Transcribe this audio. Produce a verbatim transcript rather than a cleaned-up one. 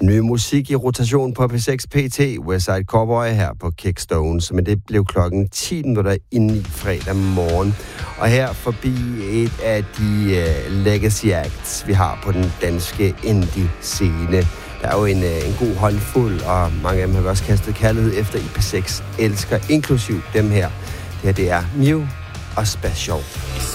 Ny musik i rotation på P seks P T, Westside Cowboy her på Kickstones, men det blev klokken ti minutter ind i fredag morgen. Og her forbi et af de uh, legacy acts, vi har på den danske indie-scene. Der er jo en, uh, en god håndfuld, og mange af dem har vi også kastet kærlighed efter i P seks elsker, inklusiv dem her. Det her, det er Mew og Special.